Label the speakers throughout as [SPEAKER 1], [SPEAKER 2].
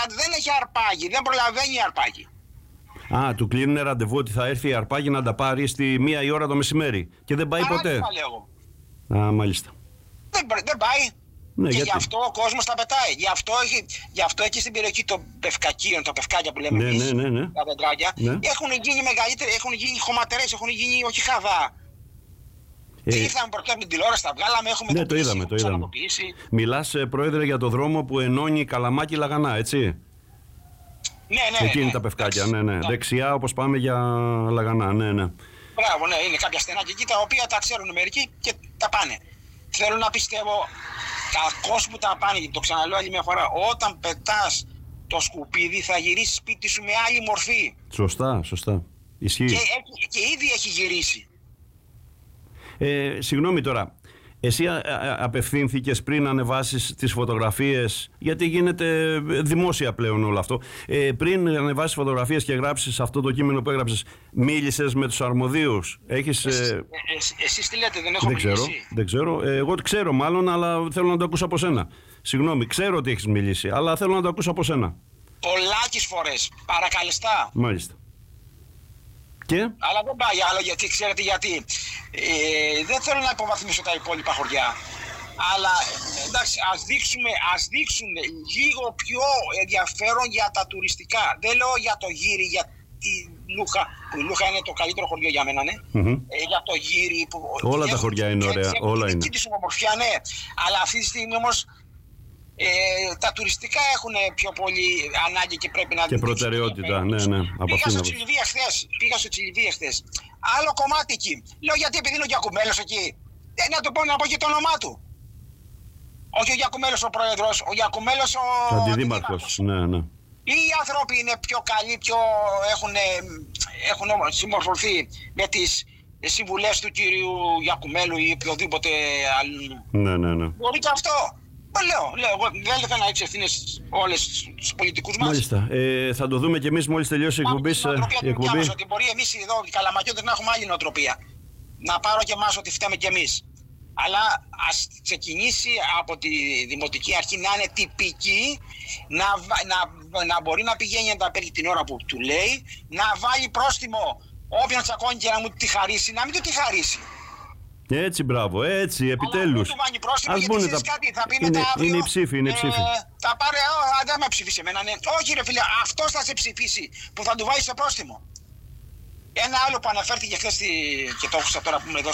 [SPEAKER 1] δεν έχει αρπάγι, δεν προλαβαίνει αρπάγι.
[SPEAKER 2] Α, του κλείνουν ραντεβού ότι θα έρθει η αρπάγι να τα πάρει στη 1 η ώρα το μεσημέρι και δεν πάει ποτέ. Α, μάλιστα.
[SPEAKER 1] Δεν πάει.
[SPEAKER 2] Ναι,
[SPEAKER 1] και
[SPEAKER 2] γιατί?
[SPEAKER 1] γι' αυτό ο κόσμος τα πετάει. Γι' αυτό εκεί στην περιοχή των πευκακίων, τα πευκάκια που λέμε εμείς, τα δεντράκια, έχουν γίνει μεγαλύτεροι, έχουν γίνει χωματερές, έχουν γίνει όχι χαδά. Ήρθαμε πρωτού από την τηλεόραση, τα βγάλαμε, έχουμε
[SPEAKER 2] το είδαμε. Μιλάς, Πρόεδρε, για το δρόμο που ενώνει Καλαμάκι Λαγανά, έτσι?
[SPEAKER 1] Ναι.
[SPEAKER 2] Εκεί είναι τα πευκάκια, ναι. Δεξιά όπως πάμε για Λαγανά, ναι.
[SPEAKER 1] Μπράβο, ναι, είναι κάποια στενάκια εκεί τα οποία τα ξέρουν μερικοί και τα πάνε. Θέλω να πιστεύω, κακώς που τα πάνε, το ξαναλέω άλλη μια φορά, όταν πετάς το σκουπίδι θα γυρίσει σπίτι σου με άλλη μορφή.
[SPEAKER 2] Σωστά. Ισχύει.
[SPEAKER 1] Και ήδη έχει γυρίσει.
[SPEAKER 2] Συγγνώμη τώρα, εσύ απευθύνθηκες πριν ανεβάσεις τις φωτογραφίες, γιατί γίνεται δημόσια πλέον όλο αυτό, πριν ανεβάσεις φωτογραφίες και γράψεις αυτό το κείμενο που έγραψες, μίλησες με τους αρμοδίους?
[SPEAKER 1] Εσείς τι λέτε, δεν έχω μιλήσει?
[SPEAKER 2] Δεν ξέρω, εγώ ξέρω μάλλον, αλλά θέλω να το ακούσω από σένα. Συγγνώμη, ξέρω ότι έχεις μιλήσει, αλλά θέλω να το ακούσω από σένα.
[SPEAKER 1] Πολλάκις φορές, παρακαλεστά.
[SPEAKER 2] Μάλιστα. Και?
[SPEAKER 1] Αλλά δεν πάει άλλο, γιατί ξέρετε γιατί. Δεν θέλω να υποβαθμίσω τα υπόλοιπα χωριά. Αλλά εντάξει, ας δείξουν λίγο πιο ενδιαφέρον για τα τουριστικά. Δεν λέω για το Γύρι, για τη Λούχα, που η Λούχα είναι το καλύτερο χωριό για μένα, ναι. Για το Γύρι.
[SPEAKER 2] Όλα τα χωριά είναι ωραία, όλα είναι.
[SPEAKER 1] Εκεί της ομορφιά, ναι. Αλλά αυτή τη στιγμή όμως τα τουριστικά έχουν πιο πολύ ανάγκη και πρέπει να
[SPEAKER 2] και προτεραιότητα, ναι.
[SPEAKER 1] Πήγα στο Τσιλιβία χθες. Άλλο κομμάτι εκεί. Λέω γιατί, επειδή είναι ο Γιακουμέλος εκεί. Να το πω, να πω και το όνομά του. Όχι ο Γιακουμέλος ο πρόεδρος, ο Γιακουμέλος ο
[SPEAKER 2] αντιδήμαρχος. Ναι.
[SPEAKER 1] Οι άνθρωποι είναι πιο καλοί, πιο έχουν συμμορφωθεί με τις συμβουλές του κυρίου Γιακουμέλου ή οποιοδήποτε άλλου.
[SPEAKER 2] Ναι.
[SPEAKER 1] Μπορεί και αυτό. Λέω, εγώ δεν θέλω να ρίξω ευθύνες όλες τους πολιτικούς μας.
[SPEAKER 2] Μάλιστα. Θα το δούμε κι εμείς μόλις τελειώσει η εκπομπή.
[SPEAKER 1] Ότι μπορεί εμείς εδώ οι Καλαμακιώτες να έχουμε άλλη νοοτροπία. Να πάρω και εμάς ότι φταίμε κι εμείς. Αλλά ας ξεκινήσει από τη Δημοτική Αρχή να είναι τυπική, να μπορεί να πηγαίνει να τα παίρνει την ώρα που του λέει, να βάλει πρόστιμο όποιον τσακώνει και να μου τη χαρίσει, να μην του τη χαρίσει.
[SPEAKER 2] Έτσι, μπράβο, έτσι, επιτέλους.
[SPEAKER 1] Ας μπουν τα...
[SPEAKER 2] Είναι η ψήφη,
[SPEAKER 1] Θα πάρε, δεν με ψηφίσει εμένα, ναι. Όχι ρε φίλε, αυτός θα σε ψηφίσει που θα του βάλει στο πρόστιμο. Ένα άλλο που αναφέρθηκε χθες και το άκουσα τώρα που είμαι εδώ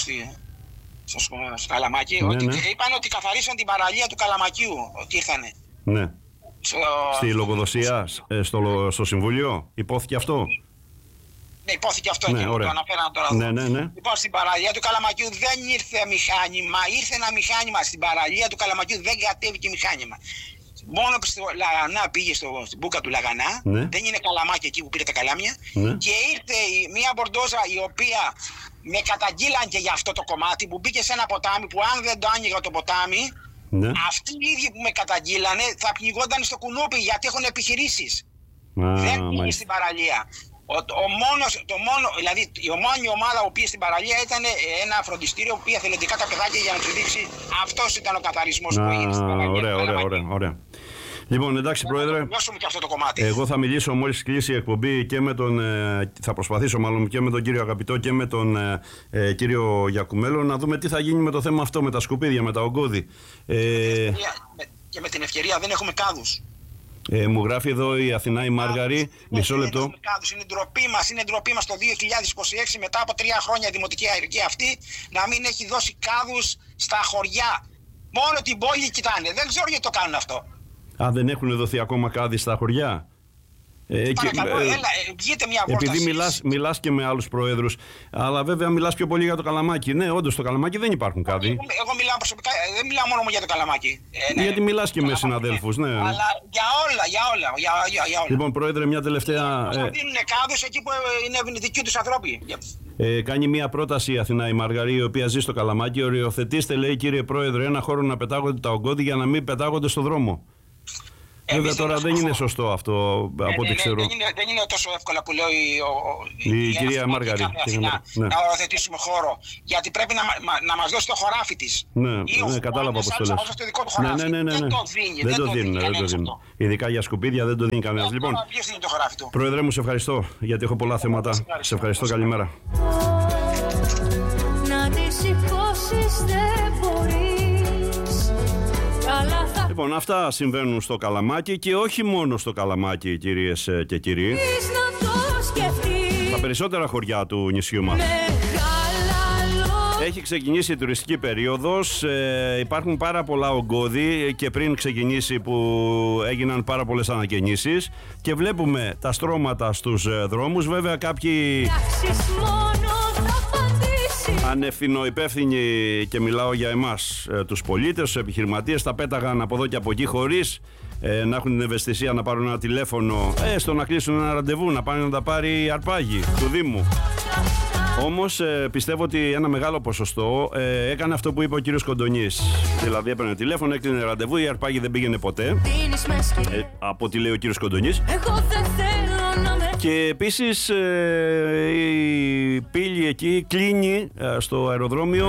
[SPEAKER 1] στο Καλαμάκι, ότι είπαν ότι καθαρίσαν την παραλία του Καλαμακίου, ότι ήρθανε.
[SPEAKER 2] Ναι. Στη λογοδοσία, στο Συμβούλιο, υπόθηκε αυτό.
[SPEAKER 1] Ναι, υπόθηκε αυτό και το αναφέραν τώρα.
[SPEAKER 2] Ναι.
[SPEAKER 1] Λοιπόν, στην παραλία του Καλαμακιού δεν ήρθε μηχάνημα, ήρθε ένα μηχάνημα στην παραλία του Καλαμακιού, δεν κατέβηκε μηχάνημα. Μόνο που στο Λαγανά πήγε στην μπούκα του Λαγανά, δεν είναι Καλαμάκι εκεί που πήρε τα καλάμια, και ήρθε μια μπορντόζα η οποία με καταγγείλαν και για αυτό το κομμάτι που μπήκε σε ένα ποτάμι που αν δεν το άνοιγα το ποτάμι, αυτοί οι ίδιοι που με καταγγείλανε θα πνιγόνταν στο κουνούπι γιατί έχουν επιχειρήσεις. Δεν πήγε στην παραλία. Δηλαδή η μόνη ομάδα που πήγε στην παραλία ήταν ένα φροντιστήριο που πήγε θελοντικά τα παιδάκια για να του δείξει. Αυτός ήταν ο καθαρισμός που έγινε στην παραλία.
[SPEAKER 2] Ωραία. Λοιπόν, εντάξει, Πρόεδρε,
[SPEAKER 1] και αυτό το κομμάτι.
[SPEAKER 2] Εγώ θα μιλήσω μόλις κλείσει η εκπομπή και με τον. Θα προσπαθήσω μάλλον και με τον κύριο Αγαπητό και με τον κύριο Γιακουμέλο να δούμε τι θα γίνει με το θέμα αυτό, με τα σκουπίδια, με τα ογκώδη.
[SPEAKER 1] Και με την ευκαιρία δεν έχουμε κάδους.
[SPEAKER 2] Μου γράφει εδώ η Αθηνά η Μάργαρη. Μισό λεπτό.
[SPEAKER 1] Είναι ντροπή μας το 2026 μετά από 3 χρόνια η Δημοτική Αρχή αυτή να μην έχει δώσει κάδους στα χωριά. Μόνο την πόλη κοιτάνε. Δεν ξέρω γιατί το κάνουν αυτό.
[SPEAKER 2] Δεν έχουν δοθεί ακόμα κάδοι στα χωριά.
[SPEAKER 1] Βγείτε μια βόλτα.
[SPEAKER 2] Επειδή μιλάς και με άλλους προέδρους, αλλά βέβαια μιλάς πιο πολύ για το Καλαμάκι. Ναι, όντως στο Καλαμάκι δεν υπάρχουν κάδοι.
[SPEAKER 1] Εγώ μιλάω προσωπικά, δεν μιλάω μόνο για το Καλαμάκι.
[SPEAKER 2] Γιατί μιλάς και με συναδέλφους, ναι.
[SPEAKER 1] Αλλά για όλα.
[SPEAKER 2] Λοιπόν, Πρόεδρε, μια τελευταία.
[SPEAKER 1] Να δίνουν κάδους εκεί που είναι δικοί τους ανθρώποι.
[SPEAKER 2] Κάνει μια πρόταση η Αθηνά η Μαργαρή, η οποία ζει στο Καλαμάκι. Οριοθετήστε, λέει, κύριε Πρόεδρε, ένα χώρο να πετάγονται τα ογκώδη για να μην πετάγονται στο δρόμο. Βέβαια τώρα δεν είναι σωστό αυτό από ό,τι ξέρω.
[SPEAKER 1] Δεν είναι τόσο εύκολα που λέει
[SPEAKER 2] η κυρία Μάργαρη.
[SPEAKER 1] Να οριοθετήσουμε χώρο. Γιατί πρέπει να μας δώσει το χωράφι της.
[SPEAKER 2] Ναι, κατάλαβα πώς το λες. Δεν το δίνουν. Ειδικά για σκουπίδια δεν το δίνει κανένας. Λοιπόν, Πρόεδρε μου, σε ευχαριστώ γιατί έχω πολλά θέματα. Σε ευχαριστώ, καλημέρα. Να τις σηκώσεις δεν μπορείς. Λοιπόν, αυτά συμβαίνουν στο Καλαμάκι και όχι μόνο στο Καλαμάκι, κυρίες και κύριοι. Τα περισσότερα χωριά του νησιού μας. Έχει ξεκινήσει η τουριστική περίοδος, υπάρχουν πάρα πολλά ογκώδη και πριν ξεκινήσει που έγιναν πάρα πολλές ανακαινήσεις και βλέπουμε τα στρώματα στους δρόμους. Βέβαια κάποιοι ανευθυνοϊπεύθυνοι, και μιλάω για εμάς τους πολίτες, τους επιχειρηματίες, τα πέταγαν από εδώ και από εκεί χωρίς να έχουν την ευαισθησία να πάρουν ένα τηλέφωνο, έστω να κλείσουν ένα ραντεβού, να πάνε να τα πάρει η αρπάγη του Δήμου. Όμως πιστεύω ότι ένα μεγάλο ποσοστό έκανε αυτό που είπε ο κύριος Κοντονής. Δηλαδή έπαιρνε τηλέφωνο, έκλεινε ραντεβού, η αρπάγη δεν πήγαινε ποτέ, από ό,τι λέει ο κύριος Κοντονής. Και επίσης η πύλη εκεί κλείνει στο αεροδρόμιο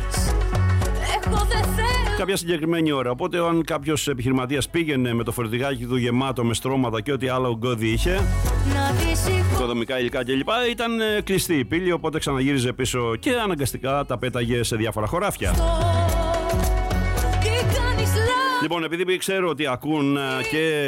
[SPEAKER 2] κάποια συγκεκριμένη ώρα. Οπότε αν κάποιος επιχειρηματίας πήγαινε με το φορτηγάκι του γεμάτο με στρώματα και ό,τι άλλο ογκώδη είχε, οικοδομικά υλικά κλπ, ήταν κλειστή η πύλη, οπότε ξαναγύριζε πίσω και αναγκαστικά τα πέταγε σε διάφορα χωράφια. Λοιπόν, επειδή ξέρω ότι ακούν και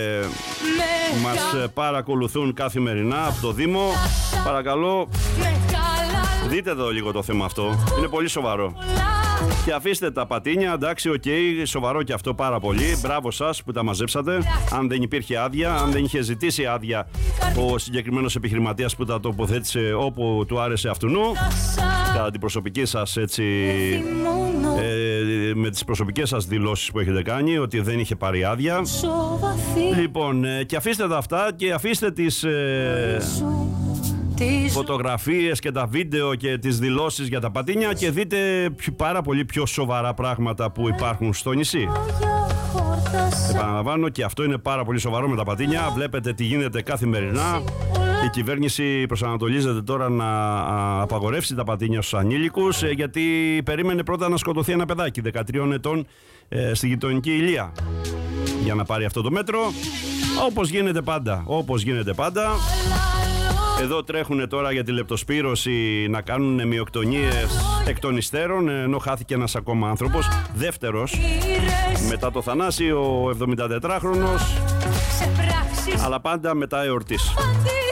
[SPEAKER 2] μας παρακολουθούν καθημερινά από το Δήμο, παρακαλώ δείτε εδώ λίγο το θέμα αυτό, είναι πολύ σοβαρό. Και αφήστε τα πατίνια, εντάξει, οκ, σοβαρό και αυτό πάρα πολύ. Μπράβο σας που τα μαζέψατε. Αν δεν υπήρχε άδεια, αν δεν είχε ζητήσει άδεια ο συγκεκριμένος επιχειρηματίας που τα τοποθέτησε όπου του άρεσε αυτουνού, κατά την προσωπική σας έτσι, με τις προσωπικές σας δηλώσεις που έχετε κάνει, ότι δεν είχε πάρει άδεια. Λοιπόν, και αφήστε τα αυτά και αφήστε τις φωτογραφίες και τα βίντεο και τις δηλώσεις για τα πατίνια και δείτε πάρα πολύ πιο σοβαρά πράγματα που υπάρχουν στο νησί. Επαναλαμβάνω, και αυτό είναι πάρα πολύ σοβαρό με τα πατίνια. Βλέπετε τι γίνεται καθημερινά. Η κυβέρνηση προσανατολίζεται τώρα να απαγορεύσει τα πατίνια στους ανήλικους, γιατί περίμενε πρώτα να σκοτωθεί ένα παιδάκι 13 ετών στη γειτονική Ηλία για να πάρει αυτό το μέτρο. Όπως γίνεται πάντα. Εδώ τρέχουν τώρα για τη λεπτοσπύρωση να κάνουν μειοκτονίες εκ των υστέρων, ενώ χάθηκε ένας ακόμα άνθρωπος, δεύτερος μετά το Θανάση, ο 74χρονος, αλλά πάντα μετά εορτής.